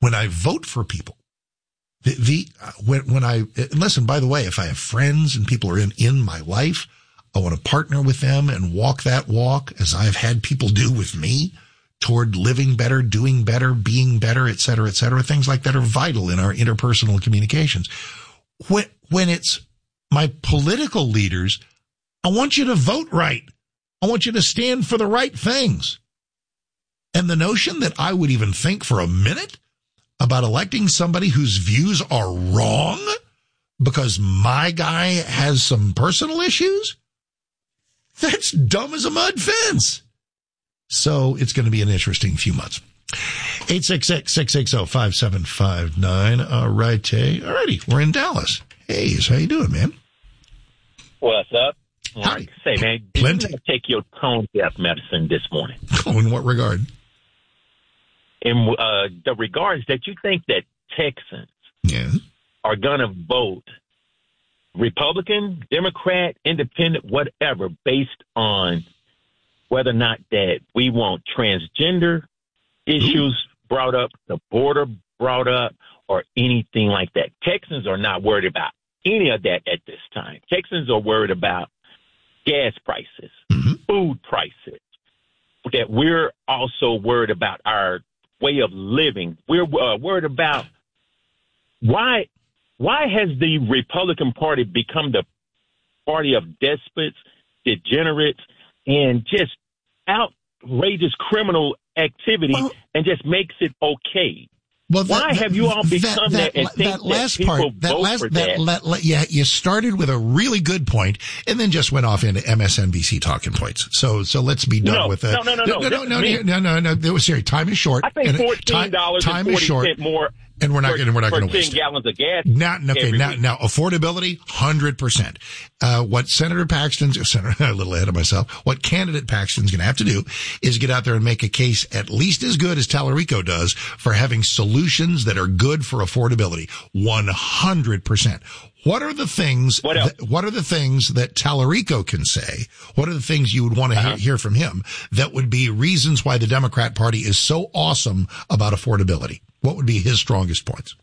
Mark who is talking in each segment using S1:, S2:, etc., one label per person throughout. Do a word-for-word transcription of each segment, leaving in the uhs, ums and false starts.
S1: when I vote for people, the, the uh, when, when I, and listen, by the way, if I have friends and people are in, in my life, I want to partner with them and walk that walk as I've had people do with me toward living better, doing better, being better, et cetera, et cetera. Things like that are vital in our interpersonal communications. When, when it's my political leaders, I want you to vote right. I want you to stand for the right things. And the notion that I would even think for a minute about electing somebody whose views are wrong because my guy has some personal issues, that's dumb as a mud fence. So it's going to be an interesting few months. eight six six, six six zero, five seven five nine. All right, hey. All righty. We're in Dallas. Hey, how you doing, man?
S2: What's up?
S1: Hi.
S2: Say, man, did
S1: Plenty.
S2: you take your tone deaf medicine this morning?
S1: Oh, in what regard?
S2: In uh, the regards that you think that Texans
S1: Yeah.
S2: are going to vote Republican, Democrat, Independent, whatever, based on whether or not that we want transgender issues Ooh. brought up, the border brought up, or anything like that. Texans are not worried about any of that at this time. Texans are worried about gas prices, mm-hmm. food prices, that we're also worried about our way of living. We're uh, worried about why why has the Republican Party become the party of despots, degenerates, and just outrageous criminal activity, well, and just makes it okay? Well, that, Why that, have you all become that, that, that and think that, last that people
S1: part, that
S2: vote
S1: last,
S2: for
S1: that? that? that yeah, you started with a really good point and then just went off into M S N B C talking points. So, so let's be done
S2: no,
S1: with that.
S2: No, no, no,
S1: no, no, no, no, no, no, no. There was serious. Time is short.
S2: I think fourteen dollars and forty cents more.
S1: And we're not going to, we're not going to waste
S2: ten gallons of gas.
S1: Now, okay, now, now, affordability, one hundred percent. Uh, what Senator Paxton's, Senator, a little ahead of myself, what candidate Paxton's going to have to do is get out there and make a case at least as good as Tallarico does for having solutions that are good for affordability. one hundred percent. What are the things,
S2: what, else?
S1: that, what are the things that Tallarico can say? What are the things you would want to uh-huh. hear, hear from him that would be reasons why the Democrat Party is so awesome about affordability? What would be his strongest points?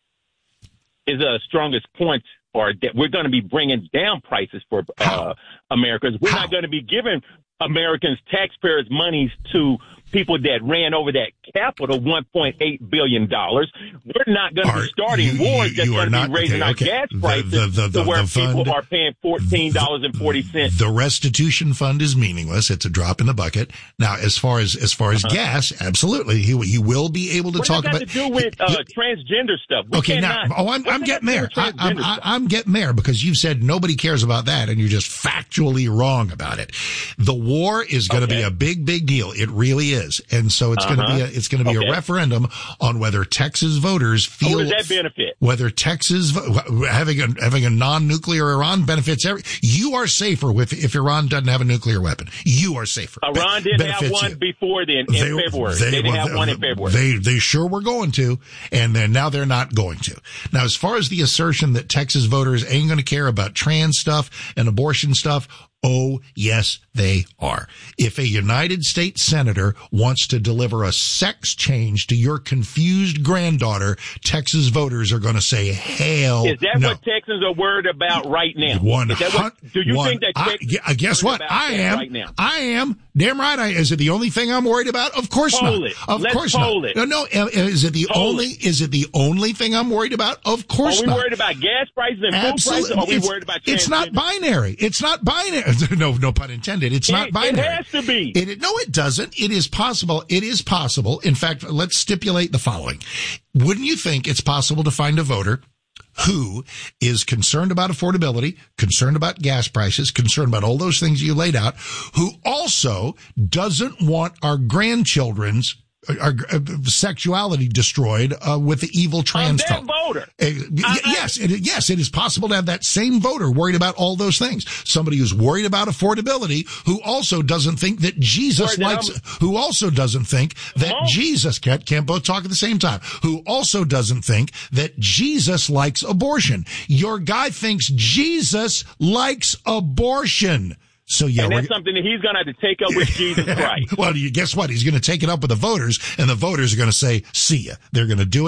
S2: His uh, strongest points are that we're going to be bringing down prices for uh, Americans. We're How? not going to be giving Americans, taxpayers, monies to people that ran over that capital, one point eight billion dollars. We're not going to be starting
S1: you,
S2: wars that's going to be raising
S1: okay, okay.
S2: our gas prices
S1: the, the, the,
S2: to where
S1: the fund,
S2: people are paying fourteen dollars and forty cents.
S1: The restitution fund is meaningless. It's a drop in the bucket. Now, as far as as far as uh-huh. gas, absolutely, he he will be able to
S2: what
S1: talk
S2: about.
S1: What
S2: does that got to do with uh,
S1: you,
S2: transgender stuff? We
S1: okay,
S2: cannot,
S1: now, oh, I'm, I'm getting there. I, I'm, I, I'm getting there because you've said nobody cares about that, and you're just factually wrong about it. The war is going to
S2: okay.
S1: be a big, big deal. It really is, and so it's uh-huh. going to be a, it's going to be
S2: okay.
S1: a referendum on whether Texas voters feel
S2: Who does that benefit?
S1: Whether Texas having a having a non-nuclear Iran benefits every. You are safer with if Iran doesn't have a nuclear weapon. You are safer.
S2: Iran
S1: Be-
S2: didn't have one
S1: you.
S2: before then in
S1: they,
S2: February.
S1: They,
S2: they didn't
S1: well,
S2: have one in February.
S1: They they sure were going to, and then now they're not going to. Now, as far as the assertion that Texas voters ain't going to care about trans stuff and abortion stuff. Oh, yes, they are. If a United States senator wants to deliver a sex change to your confused granddaughter, Texas voters are going to say, hell
S2: Is that
S1: no.
S2: what Texans are worried about right now?
S1: One,
S2: Is that what, do you
S1: one,
S2: think that Texans
S1: I, guess what? I am.
S2: Right now?
S1: I am. Damn right. I, is it the only thing I'm worried about? Of course
S2: poll
S1: not.
S2: It.
S1: Of
S2: Let's
S1: course
S2: poll
S1: not.
S2: It.
S1: No, no. Is it the
S2: poll
S1: only?
S2: It.
S1: Is it the only thing I'm worried about? Of course
S2: not. Are we
S1: not.
S2: worried about gas prices and
S1: Absolutely.
S2: food prices? Or are we
S1: it's,
S2: worried about?
S1: It's not binary. It's not binary. No, no pun intended. It's
S2: it,
S1: not binary.
S2: It has to be.
S1: It, it, no, it doesn't. It is possible. It is possible. In fact, let's stipulate the following. Wouldn't you think it's possible to find a voter who is concerned about affordability, concerned about gas prices, concerned about all those things you laid out, who also doesn't want our grandchildren's our uh, sexuality destroyed uh, with the evil trans
S2: that voter.
S1: Uh, y- yes, it, yes, it is possible to have that same voter worried about all those things. Somebody who's worried about affordability, who also doesn't think that Jesus
S2: Where
S1: likes, who also doesn't think that
S2: oh.
S1: Jesus can't, can't both talk at the same time, who also doesn't think that Jesus likes abortion. Your guy thinks Jesus likes abortion. So yeah,
S2: and that's something that he's going to have to take up with Jesus Christ.
S1: Well, you guess what? He's going to take it up with the voters, and the voters are going to say, see ya. They're going to do it.